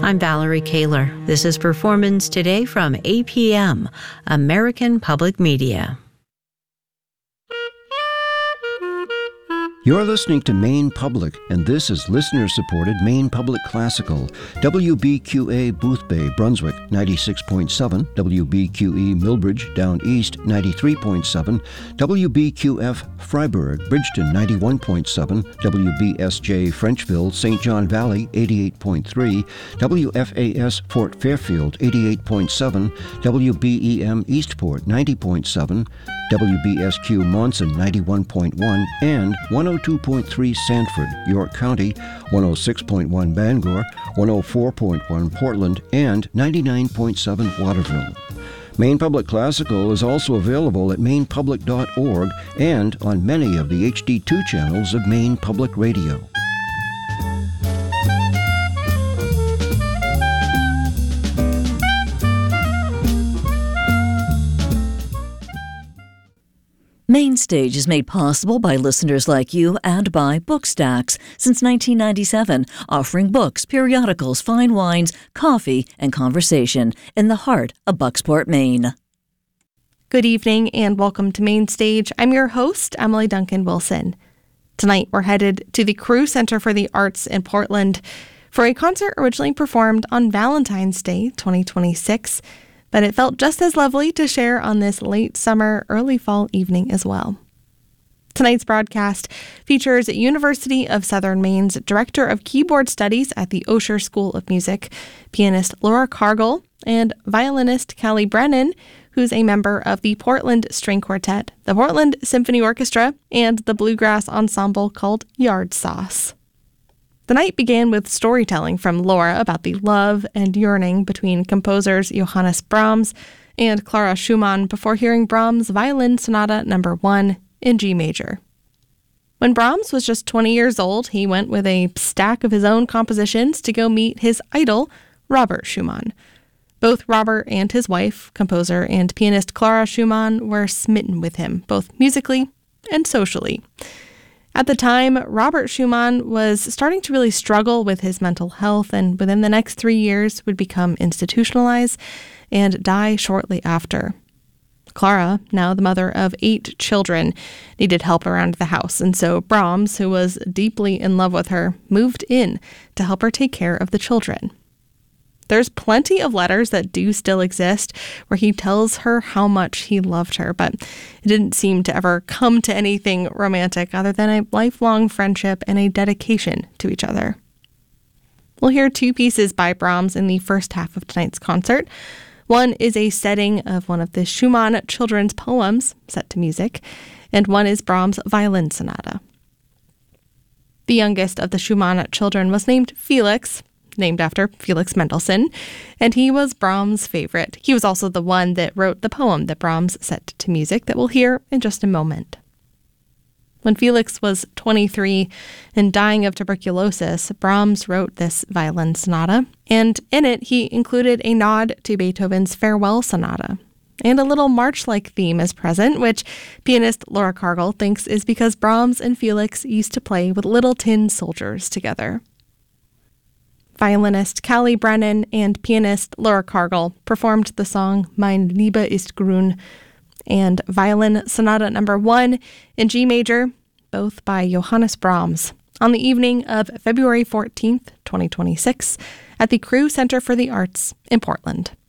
I'm Valerie Kaler. This is Performance Today from APM, American Public Media. You're listening to Maine Public, and this is listener-supported Maine Public Classical. WBQA Boothbay, Brunswick, 96.7. WBQE Millbridge, Down East, 93.7. WBQF Freiburg, Bridgeton, 91.7. WBSJ Frenchville, St. John Valley, 88.3. WFAS Fort Fairfield, 88.7. WBEM Eastport, 90.7. WBSQ Monson, 91.1, and 102.3 Sanford, York County, 106.1 Bangor, 104.1 Portland, and 99.7 Waterville. Maine Public Classical is also available at mainepublic.org and on many of the HD2 channels of Maine Public Radio. Mainstage is made possible by listeners like you and by Bookstacks since 1997, offering books, periodicals, fine wines, coffee, and conversation in the heart of Bucksport, Maine. Good evening and welcome to Mainstage. I'm your host, Emily Duncan Wilson. Tonight we're headed to the Carew Center for the Arts in Portland for a concert originally performed on Valentine's Day 2026. But it felt just as lovely to share on this late summer, early fall evening as well. Tonight's broadcast features University of Southern Maine's Director of Keyboard Studies at the Osher School of Music, pianist Laura Cargill, and violinist Callie Brennan, who's a member of the Portland String Quartet, the Portland Symphony Orchestra, and the bluegrass ensemble called Yard Sauce. The night began with storytelling from Laura about the love and yearning between composers Johannes Brahms and Clara Schumann before hearing Brahms' Violin Sonata No. 1 in G major. When Brahms was just 20 years old, he went with a stack of his own compositions to go meet his idol, Robert Schumann. Both Robert and his wife, composer and pianist Clara Schumann, were smitten with him, both musically and socially. At the time, Robert Schumann was starting to really struggle with his mental health and within the next 3 years would become institutionalized and die shortly after. Clara, now the mother of 8 children, needed help around the house, and so Brahms, who was deeply in love with her, moved in to help her take care of the children. There's plenty of letters that do still exist where he tells her how much he loved her, but it didn't seem to ever come to anything romantic other than a lifelong friendship and a dedication to each other. We'll hear 2 pieces by Brahms in the first half of tonight's concert. One is a setting of one of the Schumann children's poems set to music, and one is Brahms' Violin Sonata. The youngest of the Schumann children was named Felix, named after Felix Mendelssohn, and he was Brahms' favorite. He was also the one that wrote the poem that Brahms set to music that we'll hear in just a moment. When Felix was 23 and dying of tuberculosis, Brahms wrote this Violin Sonata, and in it he included a nod to Beethoven's Farewell Sonata. And a little march-like theme is present, which pianist Laura Cargill thinks is because Brahms and Felix used to play with little tin soldiers together. Violinist Callie Brennan and pianist Laura Cargill performed the song Mein Liebe ist grün and Violin Sonata No. 1 in G major, both by Johannes Brahms, on the evening of February 14th, 2026, at the Carew Center for the Arts in Portland.